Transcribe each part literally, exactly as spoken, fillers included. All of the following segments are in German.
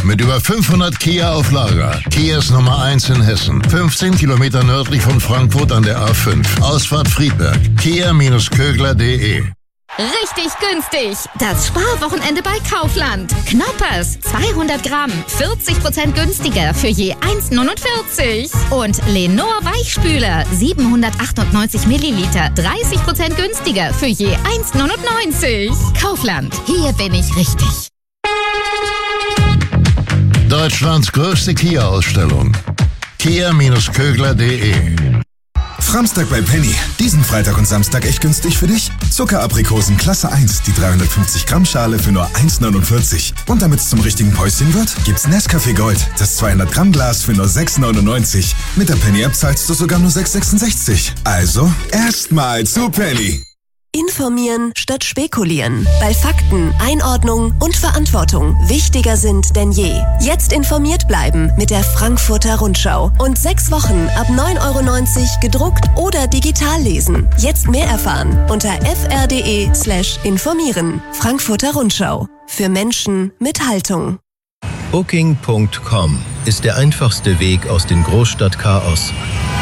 Mit über fünfhundert Kia auf Lager. Kia ist Nummer eins in Hessen. fünfzehn Kilometer nördlich von Frankfurt an der A fünf. Ausfahrt Friedberg. kia Kögler punkt de. Richtig günstig. Das Sparwochenende bei Kaufland. Knoppers, zweihundert Gramm, vierzig Prozent günstiger für je eins Komma neunundvierzig. Und Lenor Weichspüler, siebenhundertachtundneunzig Milliliter, dreißig Prozent günstiger für je eins Komma neunundneunzig. Kaufland, hier bin ich richtig. Deutschlands größte Kia-Ausstellung. kia Kögler punkt de. Framstag bei Penny. Diesen Freitag und Samstag echt günstig für dich. Zuckeraprikosen Klasse eins, die dreihundertfünfzig Gramm Schale für nur eins Komma neunundvierzig. Und damit es zum richtigen Päuschen wird, gibt's Nescafé Gold, das zweihundert Gramm Glas für nur sechs Komma neunundneunzig. Mit der Penny-App zahlst du sogar nur sechs Komma sechsundsechzig. Also, erstmal zu Penny. Informieren statt spekulieren. Weil Fakten, Einordnung und Verantwortung wichtiger sind denn je. Jetzt informiert bleiben mit der Frankfurter Rundschau. Und sechs Wochen ab neun Euro neunzig gedruckt oder digital lesen. Jetzt mehr erfahren unter fr.de slash informieren. Frankfurter Rundschau. Für Menschen mit Haltung. Booking Punkt com ist der einfachste Weg aus dem Großstadtchaos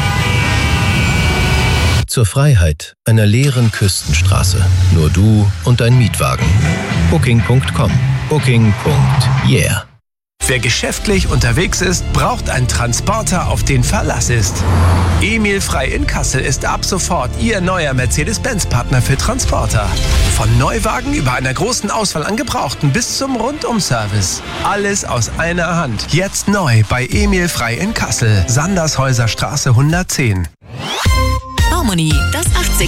zur Freiheit einer leeren Küstenstraße. Nur du und dein Mietwagen. Booking Punkt com. Booking. Yeah. Wer geschäftlich unterwegs ist, braucht einen Transporter, auf den Verlass ist. Emil Frei in Kassel ist ab sofort Ihr neuer Mercedes-Benz-Partner für Transporter. Von Neuwagen über einer großen Auswahl an Gebrauchten bis zum Rundum-Service. Alles aus einer Hand. Jetzt neu bei Emil Frei in Kassel. Sandershäuser Straße hundertzehn. Harmony, das achtzig